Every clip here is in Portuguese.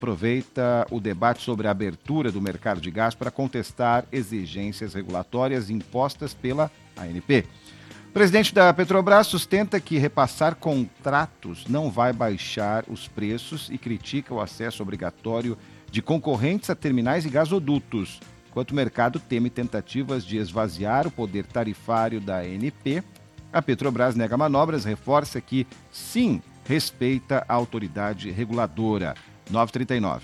aproveita o debate sobre a abertura do mercado de gás para contestar exigências regulatórias impostas pela ANP. O presidente da Petrobras sustenta que repassar contratos não vai baixar os preços e critica o acesso obrigatório de concorrentes a terminais e gasodutos, enquanto o mercado teme tentativas de esvaziar o poder tarifário da ANP. A Petrobras nega manobras, reforça que, sim, respeita a autoridade reguladora. 9h39.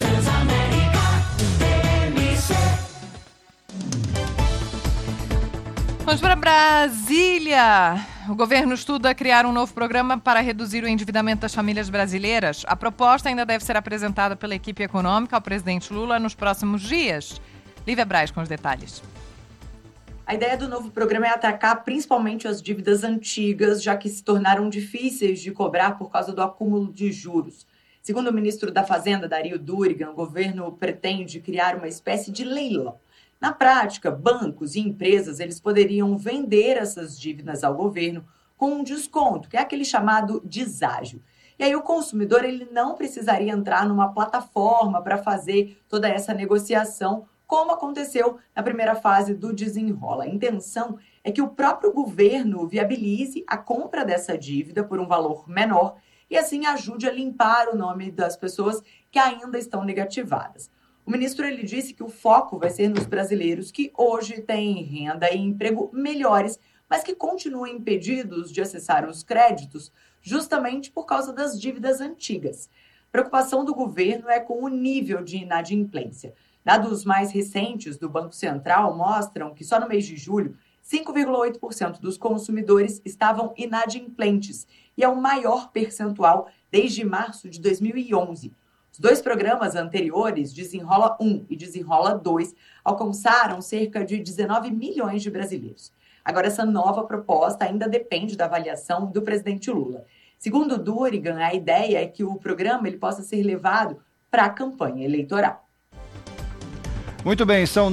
Vamos para Brasília. O governo estuda criar um novo programa para reduzir o endividamento das famílias brasileiras. A proposta ainda deve ser apresentada pela equipe econômica ao presidente Lula nos próximos dias. Lívia Braz com os detalhes. A ideia do novo programa é atacar principalmente as dívidas antigas, já que se tornaram difíceis de cobrar por causa do acúmulo de juros. Segundo o ministro da Fazenda, Dario Durigan, o governo pretende criar uma espécie de leilão. Na prática, bancos e empresas eles poderiam vender essas dívidas ao governo com um desconto, que é aquele chamado deságio. E aí o consumidor ele não precisaria entrar numa plataforma para fazer toda essa negociação, como aconteceu na primeira fase do Desenrola. A intenção é que o próprio governo viabilize a compra dessa dívida por um valor menor e assim ajude a limpar o nome das pessoas que ainda estão negativadas. O ministro ele disse que o foco vai ser nos brasileiros que hoje têm renda e emprego melhores, mas que continuam impedidos de acessar os créditos justamente por causa das dívidas antigas. A preocupação do governo é com o nível de inadimplência. Dados mais recentes do Banco Central mostram que só no mês de julho, 5,8% dos consumidores estavam inadimplentes e é o maior percentual desde março de 2011. Os dois programas anteriores, Desenrola 1 e Desenrola 2, alcançaram cerca de 19 milhões de brasileiros. Agora, essa nova proposta ainda depende da avaliação do presidente Lula. Segundo Durigan, a ideia é que o programa ele possa ser levado para a campanha eleitoral. Muito bem, são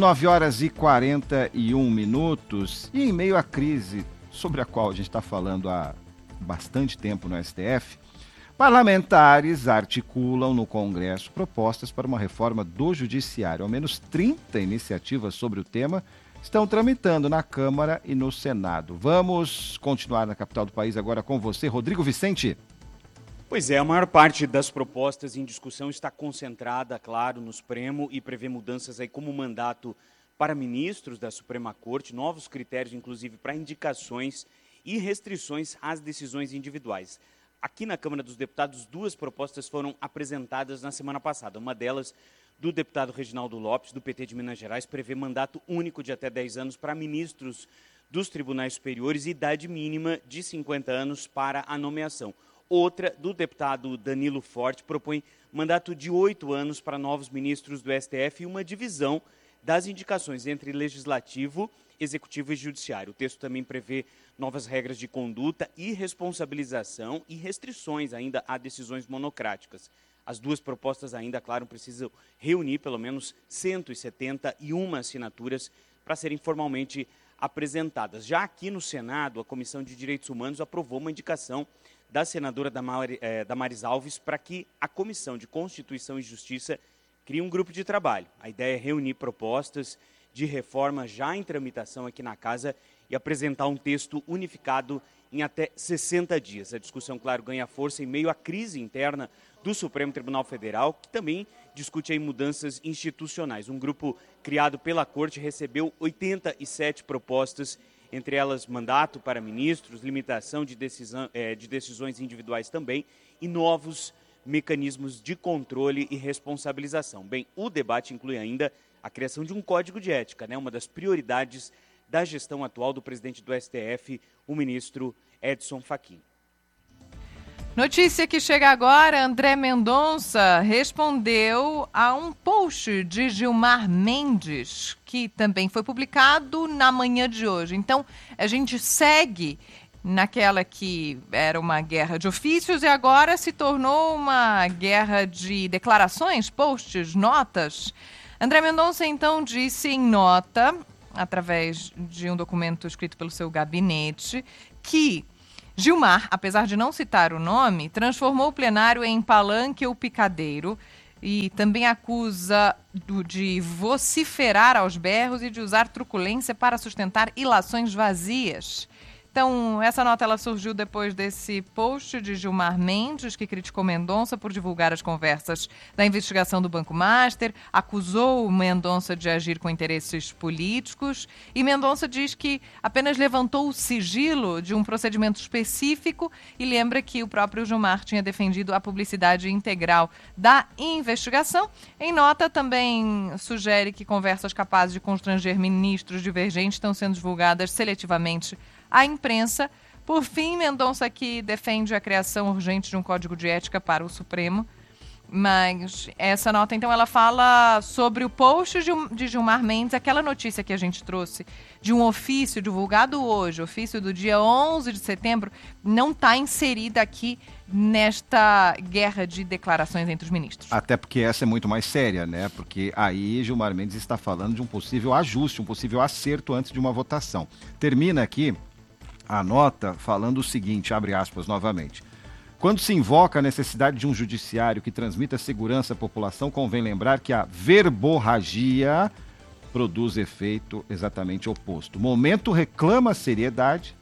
9h41. E em meio à crise sobre a qual a gente está falando há bastante tempo no STF, parlamentares articulam no Congresso propostas para uma reforma do Judiciário. Ao menos 30 iniciativas sobre o tema estão tramitando na Câmara e no Senado. Vamos continuar na capital do país agora com você, Rodrigo Vicente. Pois é, a maior parte das propostas em discussão está concentrada, claro, no Supremo e prevê mudanças aí como mandato para ministros da Suprema Corte, novos critérios, inclusive, para indicações e restrições às decisões individuais. Aqui na Câmara dos Deputados, duas propostas foram apresentadas na semana passada. Uma delas, do deputado Reginaldo Lopes, do PT de Minas Gerais, prevê mandato único de até 10 anos para ministros dos tribunais superiores e idade mínima de 50 anos para a nomeação. Outra, do deputado Danilo Forte, propõe mandato de 8 anos para novos ministros do STF e uma divisão das indicações entre legislativo, executivo e judiciário. O texto também prevê novas regras de conduta e responsabilização e restrições ainda a decisões monocráticas. As duas propostas ainda, claro, precisam reunir pelo menos 171 assinaturas para serem formalmente apresentadas. Já aqui no Senado, a Comissão de Direitos Humanos aprovou uma indicação da senadora Damares Alves para que a Comissão de Constituição e Justiça crie um grupo de trabalho. A ideia é reunir propostas de reforma já em tramitação aqui na Casa e apresentar um texto unificado em até 60 dias. A discussão, claro, ganha força em meio à crise interna do Supremo Tribunal Federal, que também discute aí mudanças institucionais. Um grupo criado pela Corte recebeu 87 propostas, entre elas mandato para ministros, limitação de decisões individuais também e novos mecanismos de controle e responsabilização. Bem, o debate inclui ainda a criação de um código de ética, uma das prioridades da gestão atual do presidente do STF, o ministro Edson Fachin. Notícia que chega agora, André Mendonça respondeu a um post de Gilmar Mendes, que também foi publicado na manhã de hoje. Então, a gente segue naquela que era uma guerra de ofícios e agora se tornou uma guerra de declarações, posts, notas. André Mendonça, então, disse em nota, através de um documento escrito pelo seu gabinete, que Gilmar, apesar de não citar o nome, transformou o plenário em palanque ou picadeiro, e também acusa de vociferar aos berros e de usar truculência para sustentar ilações vazias. Então, essa nota ela surgiu depois desse post de Gilmar Mendes, que criticou Mendonça por divulgar as conversas da investigação do Banco Master, acusou Mendonça de agir com interesses políticos e Mendonça diz que apenas levantou o sigilo de um procedimento específico e lembra que o próprio Gilmar tinha defendido a publicidade integral da investigação. Em nota, também sugere que conversas capazes de constranger ministros divergentes estão sendo divulgadas seletivamente à imprensa. Por fim, Mendonça aqui defende a criação urgente de um código de ética para o Supremo. Mas essa nota, então, ela fala sobre o post de Gilmar Mendes, aquela notícia que a gente trouxe de um ofício divulgado hoje, ofício do dia 11 de setembro, não está inserida aqui nesta guerra de declarações entre os ministros. Até porque essa é muito mais séria, né? Porque aí Gilmar Mendes está falando de um possível ajuste, um possível acerto antes de uma votação. Termina aqui a nota falando o seguinte, abre aspas novamente. Quando se invoca a necessidade de um judiciário que transmita segurança à população, convém lembrar que a verborragia produz efeito exatamente oposto. O momento reclama serenidade,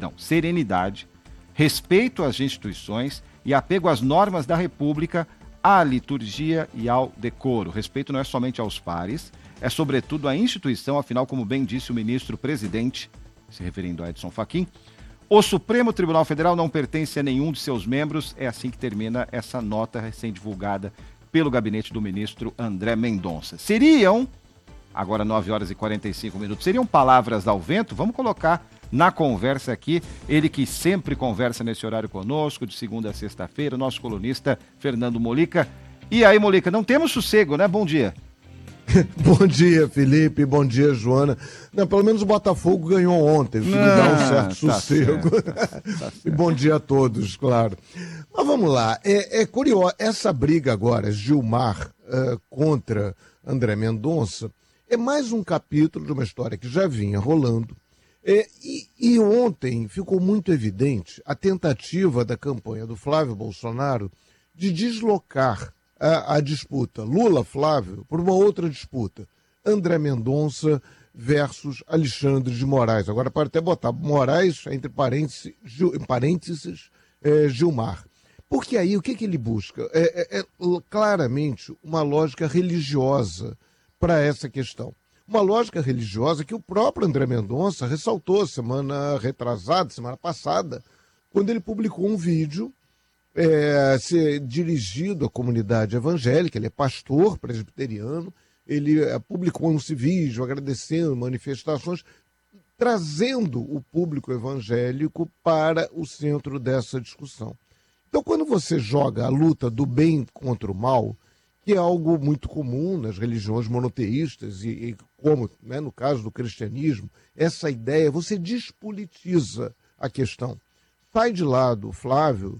respeito às instituições e apego às normas da República, à liturgia e ao decoro. Respeito não é somente aos pares, é sobretudo à instituição, afinal, como bem disse o ministro-presidente, se referindo a Edson Fachin, o Supremo Tribunal Federal não pertence a nenhum de seus membros. É assim que termina essa nota recém-divulgada pelo gabinete do ministro André Mendonça. Seriam, agora 9 horas e 45 minutos, seriam palavras ao vento? Vamos colocar na conversa aqui, ele que sempre conversa nesse horário conosco, de segunda a sexta-feira, o nosso colunista Fernando Molica. E aí, Molica, não temos sossego, né? Bom dia. Bom dia, Felipe. Bom dia, Joana. Não, pelo menos o Botafogo ganhou ontem. Isso me dá um certo sossego. Certo. E bom dia a todos, claro. Mas vamos lá. É curioso. Essa briga agora, Gilmar contra André Mendonça, é mais um capítulo de uma história que já vinha rolando. E ontem ficou muito evidente a tentativa da campanha do Flávio Bolsonaro de deslocar a disputa Lula-Flávio por uma outra disputa, André Mendonça versus Alexandre de Moraes. Agora pode até botar Moraes entre parênteses Gilmar. Porque aí o que ele busca? É claramente uma lógica religiosa para essa questão. Uma lógica religiosa que o próprio André Mendonça ressaltou semana passada, quando ele publicou um vídeo ser dirigido à comunidade evangélica. Ele é pastor presbiteriano, ele publicou um vídeo agradecendo manifestações, trazendo o público evangélico para o centro dessa discussão. Então, quando você joga a luta do bem contra o mal, que é algo muito comum nas religiões monoteístas e como, né, no caso do cristianismo, essa ideia, você despolitiza a questão. Saem de lado Flávio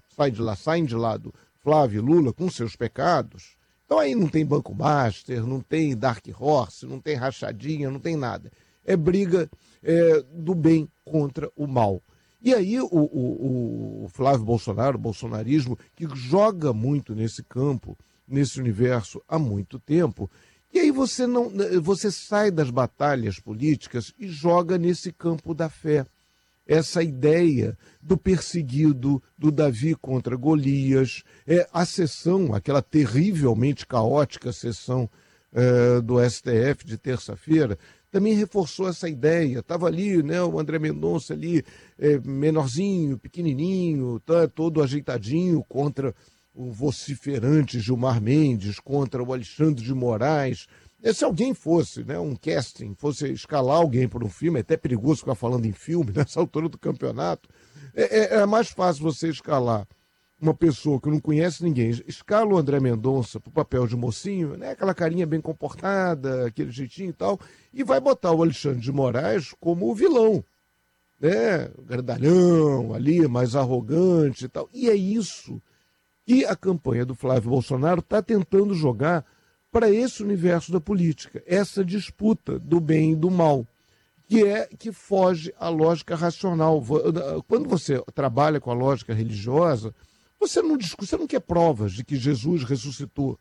e Lula com seus pecados. Então aí não tem Banco Master, não tem Dark Horse, não tem rachadinha, não tem nada. É briga do bem contra o mal. E aí o Flávio Bolsonaro, o bolsonarismo, que joga muito nesse campo, nesse universo há muito tempo, e aí você sai das batalhas políticas e joga nesse campo da fé. Essa ideia do perseguido, do Davi contra Golias, a sessão, aquela terrivelmente caótica sessão do STF de terça-feira, também reforçou essa ideia. Estava ali, né, o André Mendonça ali, menorzinho, pequenininho, todo ajeitadinho contra o vociferante Gilmar Mendes, contra o Alexandre de Moraes. Se alguém fosse, né, um casting, fosse escalar alguém para um filme, é até perigoso ficar falando em filme nessa altura do campeonato, é mais fácil você escalar uma pessoa que não conhece ninguém, escala o André Mendonça para o papel de mocinho, né, aquela carinha bem comportada, aquele jeitinho e tal, e vai botar o Alexandre de Moraes como o vilão, né, grandalhão ali, mais arrogante e tal. E é isso que a campanha do Flávio Bolsonaro está tentando jogar para esse universo da política, essa disputa do bem e do mal, que foge à lógica racional. Quando você trabalha com a lógica religiosa, você não quer provas de que Jesus ressuscitou.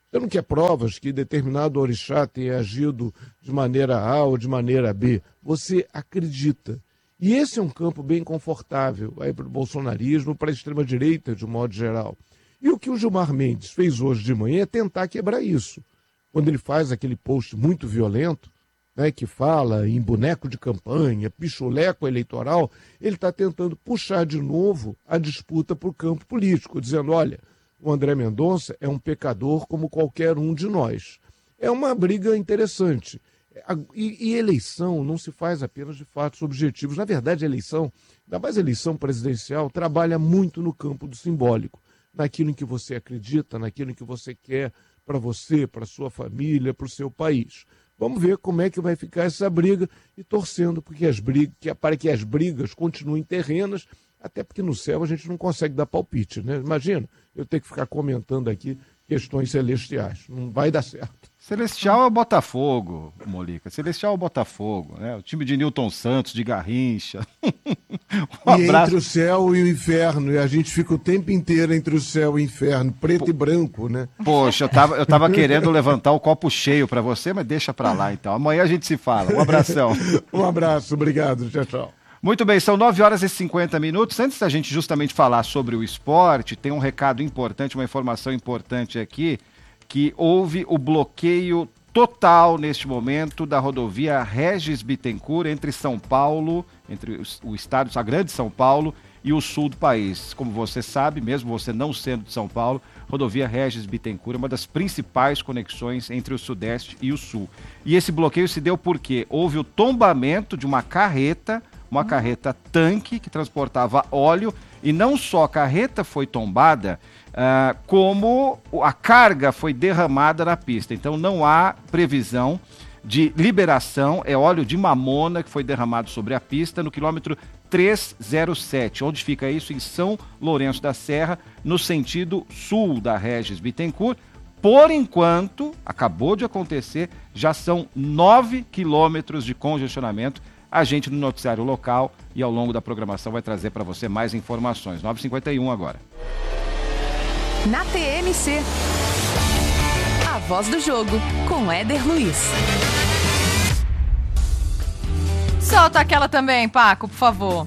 Você não quer provas que determinado orixá tenha agido de maneira A ou de maneira B. Você acredita. E esse é um campo bem confortável para o bolsonarismo, para a extrema-direita, de um modo geral. E o que o Gilmar Mendes fez hoje de manhã é tentar quebrar isso. Quando ele faz aquele post muito violento, né, que fala em boneco de campanha, pichuleco eleitoral, ele está tentando puxar de novo a disputa para o campo político, dizendo, olha, o André Mendonça é um pecador como qualquer um de nós. É uma briga interessante. E eleição não se faz apenas de fatos objetivos. Na verdade, a eleição, ainda mais a eleição presidencial, trabalha muito no campo do simbólico, naquilo em que você acredita, naquilo em que você quer para você, para sua família, para o seu país. Vamos ver como é que vai ficar essa briga e torcendo para que as brigas continuem terrenas, até porque no céu a gente não consegue dar palpite, né? Imagina, eu ter que ficar comentando aqui questões celestiais. Não vai dar certo. Celestial é o Botafogo, Molica. Celestial é o Botafogo, né? O time de Newton Santos, de Garrincha. E entre o céu e o inferno, e a gente fica o tempo inteiro entre o céu e o inferno, preto e branco, né? Poxa, eu tava querendo levantar o copo cheio para você, mas deixa para lá então. Amanhã a gente se fala. Um abração. Um abraço, obrigado. Tchau, tchau. Muito bem, são 9h50. Antes da gente justamente falar sobre o esporte, tem um recado importante, uma informação importante aqui, que houve o bloqueio total neste momento da rodovia Regis Bittencourt entre São Paulo, entre o estado, a grande São Paulo e o sul do país. Como você sabe, mesmo você não sendo de São Paulo, rodovia Regis Bittencourt é uma das principais conexões entre o sudeste e o sul. E esse bloqueio se deu porque houve o tombamento de uma carreta tanque que transportava óleo, e não só a carreta foi tombada, como a carga foi derramada na pista. Então não há previsão de liberação, é óleo de mamona que foi derramado sobre a pista no quilômetro 307. Onde fica isso? Em São Lourenço da Serra, no sentido sul da Regis Bittencourt. Por enquanto, acabou de acontecer, já são 9 quilômetros de congestionamento. A gente no noticiário local e ao longo da programação vai trazer para você mais informações. 9h51 agora. Na TMC, a voz do jogo com Éder Luiz. Solta aquela também, Paco, por favor.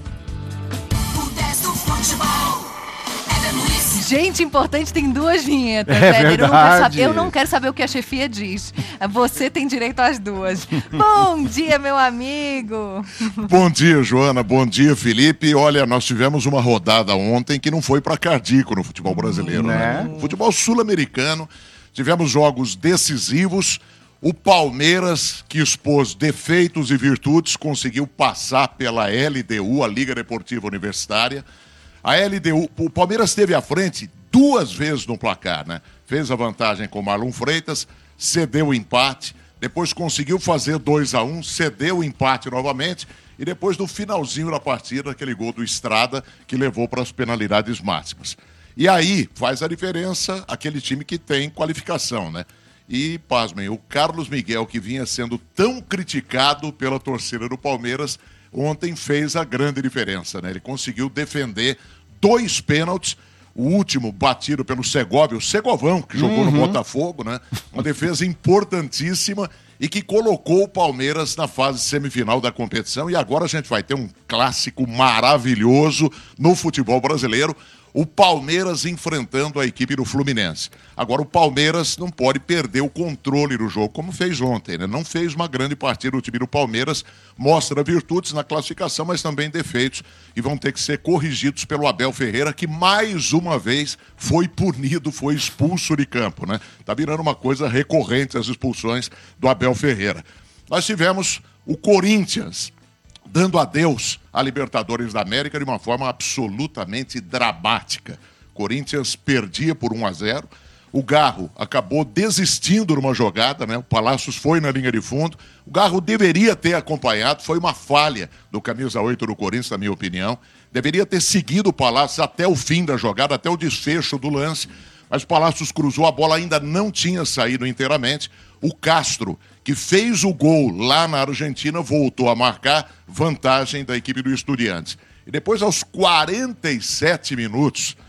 O 10 do futebol, Éder Luiz. Gente importante tem 2 vinhetas, Éder. Eu não quero saber o que a chefia diz. Você tem direito às 2. Bom dia, meu amigo. Bom dia, Joana. Bom dia, Felipe. Olha, nós tivemos uma rodada ontem que não foi para cardíaco no futebol brasileiro, né? Futebol sul-americano. Tivemos jogos decisivos. O Palmeiras, que expôs defeitos e virtudes, conseguiu passar pela LDU, a Liga Deportiva Universitária. A LDU, o Palmeiras esteve à frente 2 vezes no placar, né? Fez a vantagem com o Marlon Freitas, cedeu o empate, depois conseguiu fazer 2-1, cedeu o empate novamente e depois no finalzinho da partida, aquele gol do Estrada que levou para as penalidades máximas. E aí faz a diferença aquele time que tem qualificação, né? E, pasmem, o Carlos Miguel, que vinha sendo tão criticado pela torcida do Palmeiras, ontem fez a grande diferença, né? Ele conseguiu defender 2 pênaltis, o último batido pelo Segovia, o Segovão, que jogou no Botafogo, né? Uma defesa importantíssima e que colocou o Palmeiras na fase semifinal da competição. E agora a gente vai ter um clássico maravilhoso no futebol brasileiro, o Palmeiras enfrentando a equipe do Fluminense. Agora o Palmeiras não pode perder o controle do jogo, como fez ontem, né? Não fez uma grande partida o time do Palmeiras, mostra virtudes na classificação, mas também defeitos, e vão ter que ser corrigidos pelo Abel Ferreira, que mais uma vez foi punido, foi expulso de campo, né? Tá virando uma coisa recorrente as expulsões do Abel Ferreira. Nós tivemos o Corinthians dando adeus à Libertadores da América de uma forma absolutamente dramática. Corinthians perdia por 1-0. O Garro acabou desistindo numa jogada, né? O Palácios foi na linha de fundo. O Garro deveria ter acompanhado, foi uma falha do camisa 8 do Corinthians, na minha opinião. Deveria ter seguido o Palácios até o fim da jogada, até o desfecho do lance. Mas o Palácios cruzou, a bola ainda não tinha saído inteiramente. O Castro, que fez o gol lá na Argentina, voltou a marcar, vantagem da equipe do Estudiantes. E depois, aos 47 minutos,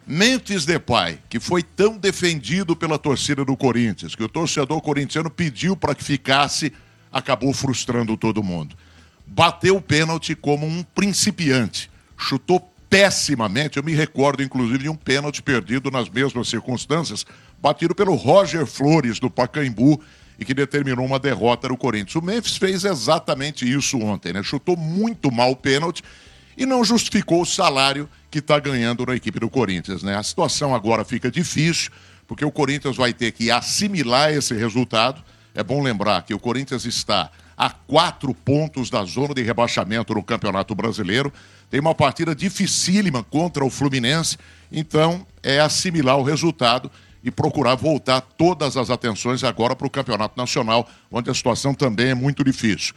Memphis Depay, que foi tão defendido pela torcida do Corinthians, que o torcedor corintiano pediu para que ficasse, acabou frustrando todo mundo. Bateu o pênalti como um principiante, chutou pessimamente. Eu me recordo, inclusive, de um pênalti perdido nas mesmas circunstâncias, batido pelo Roger Flores, do Pacaembu, e que determinou uma derrota no Corinthians. O Memphis fez exatamente isso ontem, né? Chutou muito mal o pênalti e não justificou o salário que está ganhando na equipe do Corinthians, né? A situação agora fica difícil, porque o Corinthians vai ter que assimilar esse resultado. É bom lembrar que o Corinthians está a 4 pontos da zona de rebaixamento no Campeonato Brasileiro. Tem uma partida dificílima contra o Fluminense, então é assimilar o resultado e procurar voltar todas as atenções agora para o Campeonato Nacional, onde a situação também é muito difícil.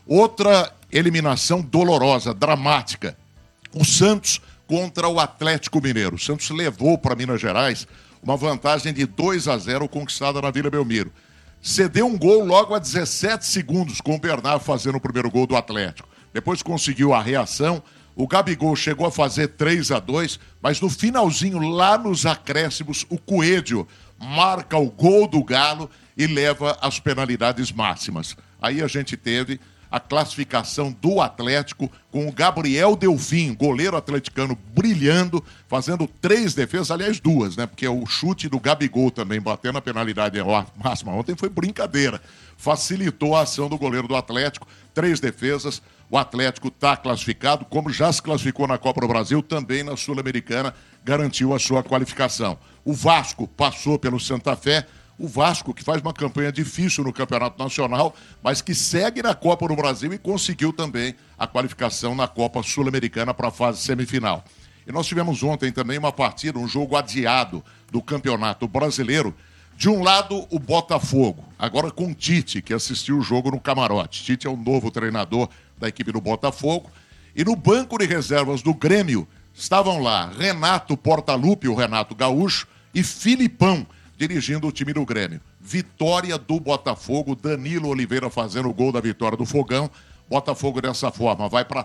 Outra eliminação dolorosa, dramática, o Santos contra o Atlético Mineiro. O Santos levou para Minas Gerais uma vantagem de 2-0 conquistada na Vila Belmiro. Cedeu um gol logo a 17 segundos, com o Bernardo fazendo o primeiro gol do Atlético. Depois conseguiu a reação. O Gabigol chegou a fazer 3-2, mas no finalzinho, lá nos acréscimos, o Coelho marca o gol do Galo e leva as penalidades máximas. Aí a gente teve a classificação do Atlético com o Gabriel Delfim, goleiro atleticano, brilhando, fazendo 3 defesas, aliás 2, né? Porque o chute do Gabigol também batendo a penalidade máxima ontem foi brincadeira. Facilitou a ação do goleiro do Atlético, 3 defesas. O Atlético está classificado, como já se classificou na Copa do Brasil, também na Sul-Americana, garantiu a sua qualificação. O Vasco passou pelo Santa Fé. O Vasco, que faz uma campanha difícil no Campeonato Nacional, mas que segue na Copa do Brasil e conseguiu também a qualificação na Copa Sul-Americana para a fase semifinal. E nós tivemos ontem também uma partida, um jogo adiado do Campeonato Brasileiro. De um lado, o Botafogo, agora com o Tite, que assistiu o jogo no camarote. Tite é o novo treinador da equipe do Botafogo. E no banco de reservas do Grêmio estavam lá Renato Portaluppi, o Renato Gaúcho, e Filipão, dirigindo o time do Grêmio. Vitória do Botafogo, Danilo Oliveira fazendo o gol da vitória do Fogão. Botafogo, dessa forma, vai para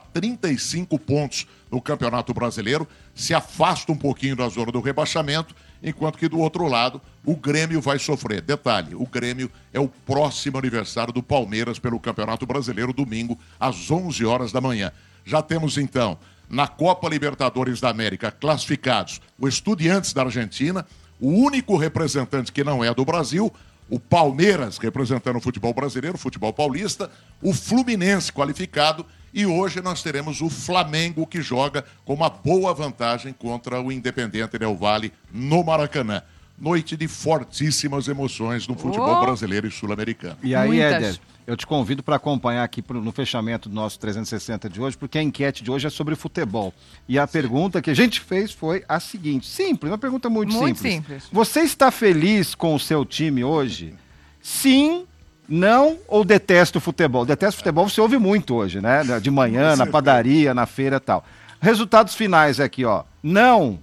35 pontos no Campeonato Brasileiro, se afasta um pouquinho da zona do rebaixamento, enquanto que do outro lado, o Grêmio vai sofrer. Detalhe, o Grêmio é o próximo aniversário do Palmeiras pelo Campeonato Brasileiro, domingo, às 11 horas da manhã. Já temos, então, na Copa Libertadores da América, classificados o Estudiantes da Argentina, o único representante que não é do Brasil, o Palmeiras representando o futebol brasileiro, o futebol paulista, o Fluminense qualificado e hoje nós teremos o Flamengo que joga com uma boa vantagem contra o Independiente Del Valle no Maracanã. Noite de fortíssimas emoções no futebol brasileiro e sul-americano. E aí, Éder, eu te convido para acompanhar aqui no fechamento do nosso 360 de hoje, porque a enquete de hoje é sobre futebol. E a pergunta que a gente fez foi a seguinte, simples, uma pergunta muito simples. Você está feliz com o seu time hoje? Sim, não ou detesta o futebol? Detesta o futebol, você ouve muito hoje, né? De manhã, na padaria, na feira e tal. Resultados finais aqui, ó. Não,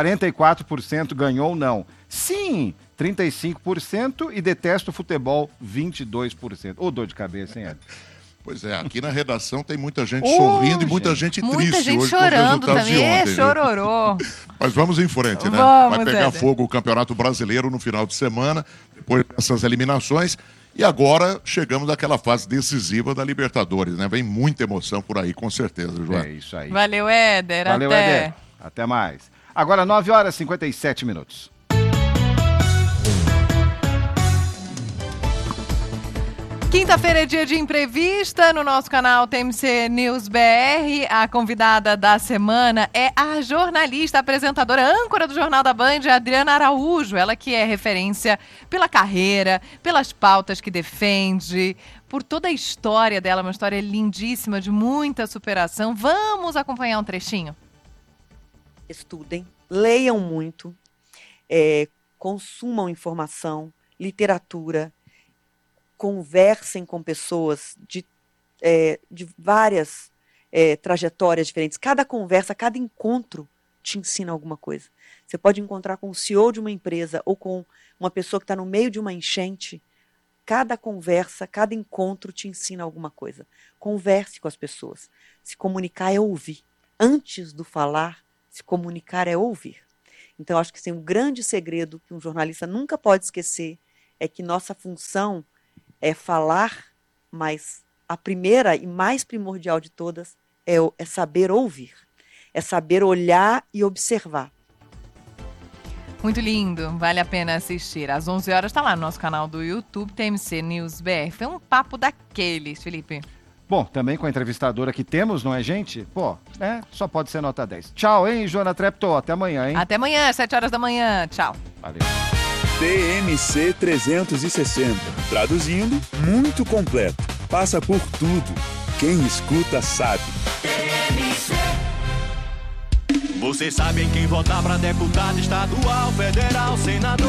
44% ganhou não. Sim, 35% e detesta o futebol, 22%. Ô, dor de cabeça, hein, Ed? Pois é, aqui na redação tem muita gente sorrindo e muita gente triste muita gente hoje chorando com os resultados também. de ontem. Chororô. Mas vamos em frente, né? Vamos, vai pegar Éder. fogo o Campeonato Brasileiro no final de semana, depois dessas eliminações. E agora chegamos àquela fase decisiva da Libertadores, né? Vem muita emoção por aí, com certeza, João. É isso aí. Valeu, Éder. Valeu, até. Éder. Até mais. Agora, 9h57. Quinta-feira é dia de entrevista no nosso canal TMC News BR. A convidada da semana é a jornalista, apresentadora, âncora do Jornal da Band, Adriana Araújo. Ela que é referência pela carreira, pelas pautas que defende, por toda a história dela, uma história lindíssima, de muita superação. Vamos acompanhar um trechinho? Estudem, leiam muito, consumam informação, literatura, conversem com pessoas de várias trajetórias diferentes. Cada conversa, cada encontro te ensina alguma coisa. Você pode encontrar com o CEO de uma empresa ou com uma pessoa que está no meio de uma enchente. Cada conversa, cada encontro te ensina alguma coisa. Converse com as pessoas. Se comunicar é ouvir. Antes do falar, se comunicar é ouvir. Então, acho que um grande segredo que um jornalista nunca pode esquecer é que nossa função é falar, mas a primeira e mais primordial de todas é saber ouvir, é saber olhar e observar. Muito lindo, vale a pena assistir. Às 11 horas está lá no nosso canal do YouTube, TMC News BR. Foi um papo daqueles, Felipe. Bom, também com a entrevistadora que temos, não é, gente? Pô, só pode ser nota 10. Tchau, hein, Joana Treptow? Até amanhã, hein? Até amanhã, 7 horas da manhã. Tchau. Valeu. TMC 360. Traduzindo, muito completo. Passa por tudo. Quem escuta sabe. Você sabe em quem votar pra deputado estadual, federal, senador.